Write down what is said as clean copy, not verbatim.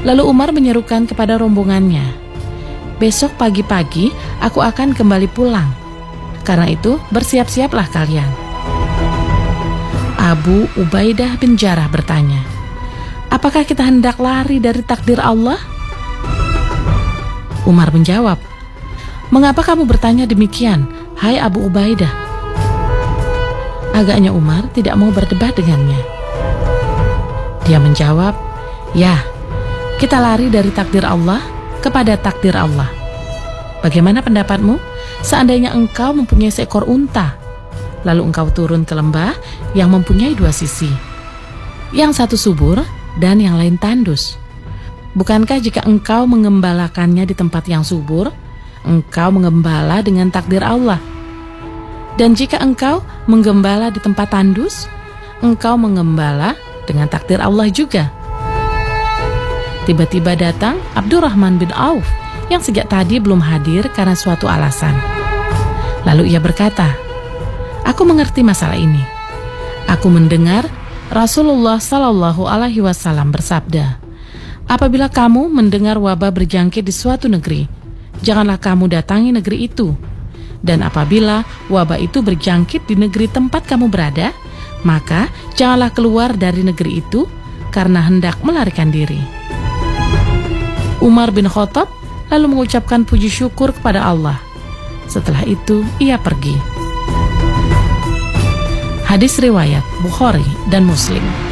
Lalu Umar menyerukan kepada rombongannya, "Besok pagi-pagi aku akan kembali pulang. Karena itu bersiap-siaplah kalian." Abu Ubaidah bin Jarrah bertanya, "Apakah kita hendak lari dari takdir Allah?" Umar menjawab, "Mengapa kamu bertanya demikian, hai Abu Ubaidah?" Agaknya Umar tidak mau berdebat dengannya. Dia menjawab, "Ya, kita lari dari takdir Allah kepada takdir Allah. Bagaimana pendapatmu seandainya engkau mempunyai seekor unta, lalu engkau turun ke lembah yang mempunyai dua sisi, yang satu subur dan yang lain tandus? Bukankah jika engkau mengembalakannya di tempat yang subur, engkau mengembala dengan takdir Allah? Dan jika engkau menggembala di tempat tandus, engkau mengembala dengan takdir Allah juga?" Tiba-tiba datang Abdurrahman bin Auf yang sejak tadi belum hadir karena suatu alasan. Lalu ia berkata, "Aku mengerti masalah ini. Aku mendengar Rasulullah Shallallahu Alaihi Wasallam bersabda, apabila kamu mendengar wabah berjangkit di suatu negeri, janganlah kamu datangi negeri itu. Dan apabila wabah itu berjangkit di negeri tempat kamu berada, maka janganlah keluar dari negeri itu karena hendak melarikan diri." Umar bin Khattab lalu mengucapkan puji syukur kepada Allah. Setelah itu ia pergi. Hadis riwayat Bukhari dan Muslim.